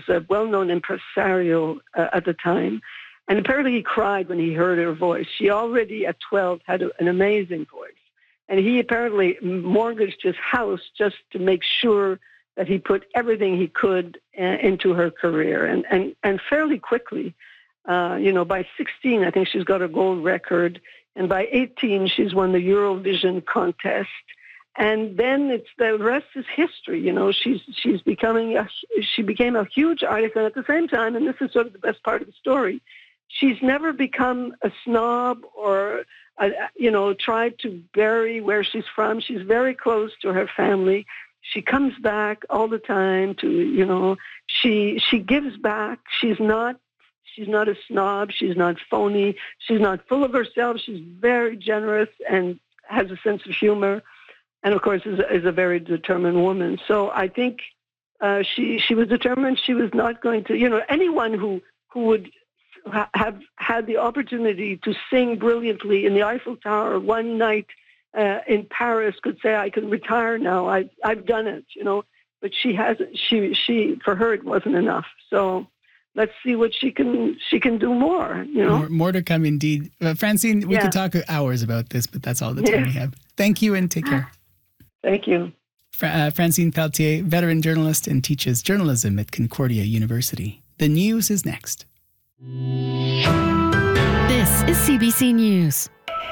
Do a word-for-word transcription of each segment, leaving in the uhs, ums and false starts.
a well-known impresario uh, at the time. And apparently he cried when he heard her voice. She already at twelve had a, an amazing voice. And he apparently mortgaged his house just to make sure that he put everything he could uh, into her career. And, and, and fairly quickly, uh, you know, by sixteen, I think she's got a gold record. And by eighteen, she's won the Eurovision contest. And then it's the rest is history. You know, she's she's becoming a, she became a huge artist. And at the same time, and this is sort of the best part of the story, she's never become a snob or, a, you know, tried to bury where she's from. She's very close to her family. She comes back all the time to, you know, she she gives back. She's not she's not a snob. She's not phony. She's not full of herself. She's very generous and has a sense of humor. And, of course, is, is a very determined woman. So I think uh, she she was determined she was not going to, you know, anyone who, who would ha- have had the opportunity to sing brilliantly in the Eiffel Tower one night uh, in Paris could say, I can retire now. I, I've done it, you know. But she hasn't. She, she, for her, it wasn't enough. So let's see what she can she can do more, you know. More, more to come, indeed. Uh, Francine, we yeah. could talk hours about this, but that's all the time yeah. we have. Thank you and take care. Thank you. Fra- uh, Francine Pelletier, veteran journalist and teaches journalism at Concordia University. The news is next. This is C B C News.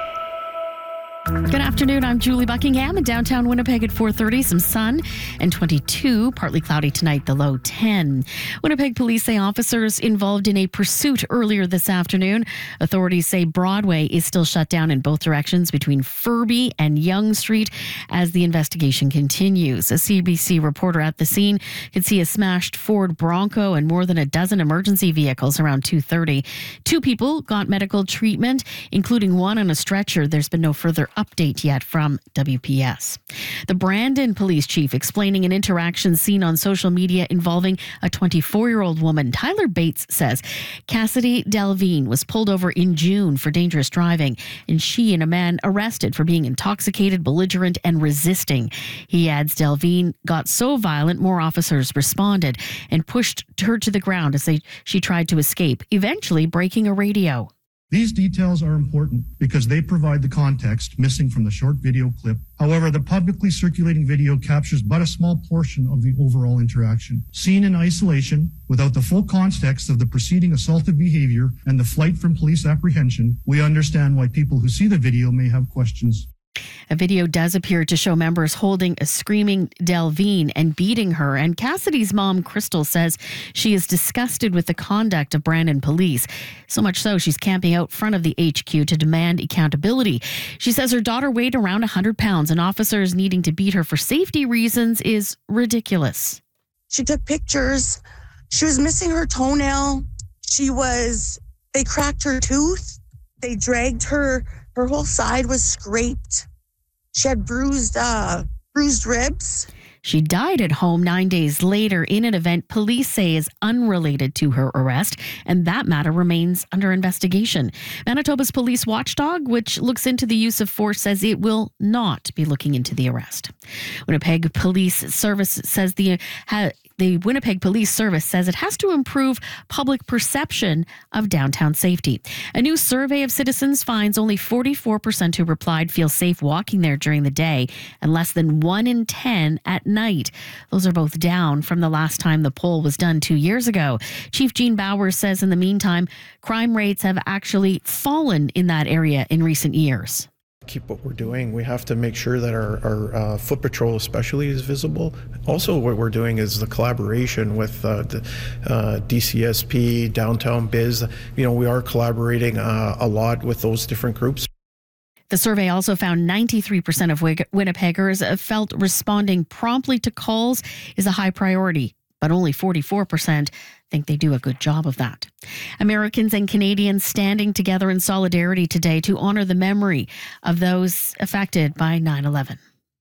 Good afternoon. I'm Julie Buckingham in downtown Winnipeg at four thirty. Some sun and twenty-two. Partly cloudy tonight, the low ten. Winnipeg police say officers involved in a pursuit earlier this afternoon. Authorities say Broadway is still shut down in both directions between Furby and Yonge Street as the investigation continues. A C B C reporter at the scene could see a smashed Ford Bronco and more than a dozen emergency vehicles around two thirty. Two people got medical treatment, including one on a stretcher. There's been no further update yet from W P S. The Brandon police chief explaining an interaction seen on social media involving a twenty-four-year-old woman. Tyler Bates says Cassidy Delvine was pulled over in June for dangerous driving, and she and a man arrested for being intoxicated, belligerent, and resisting. He adds Delvine got so violent, more officers responded and pushed her to the ground as they, she tried to escape, eventually breaking a radio. These details are important because they provide the context missing from the short video clip. However, the publicly circulating video captures but a small portion of the overall interaction. Seen in isolation, without the full context of the preceding assaultive behavior and the flight from police apprehension, we understand why people who see the video may have questions. A video does appear to show members holding a screaming Delvine and beating her. And Cassidy's mom, Crystal, says she is disgusted with the conduct of Brandon police. So much so, she's camping out front of the H Q to demand accountability. She says her daughter weighed around one hundred pounds and officers needing to beat her for safety reasons is ridiculous. She took pictures. She was missing her toenail. She was, they cracked her tooth. They dragged her. Her whole side was scraped. She had bruised, uh, bruised ribs. She died at home nine days later in an event police say is unrelated to her arrest, and that matter remains under investigation. Manitoba's police watchdog, which looks into the use of force, says it will not be looking into the arrest. Winnipeg Police Service says the ha, the Winnipeg Police Service says it has to improve public perception of downtown safety. A new survey of citizens finds only forty-four percent who replied feel safe walking there during the day, and less than one in ten at night. Those are both down from the last time the poll was done two years ago. Chief Gene Bowers says in the meantime, crime rates have actually fallen in that area in recent years. Keep what we're doing. We have to make sure that our, our uh, foot patrol especially is visible. Also, what we're doing is the collaboration with uh, the, uh, D C S P, Downtown Biz. You know, we are collaborating uh, a lot with those different groups. The survey also found ninety-three percent of Winnipeggers felt responding promptly to calls is a high priority, but only forty-four percent think they do a good job of that. Americans and Canadians standing together in solidarity today to honor the memory of those affected by nine eleven.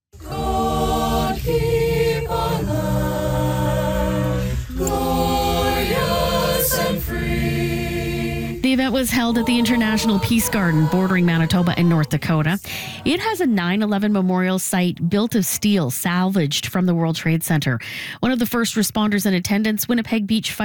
God keep our land, glorious and free. The event was held at the International Peace Garden bordering Manitoba and North Dakota. It has a nine eleven memorial site built of steel salvaged from the World Trade Center. One of the first responders in attendance, Winnipeg Beach Fire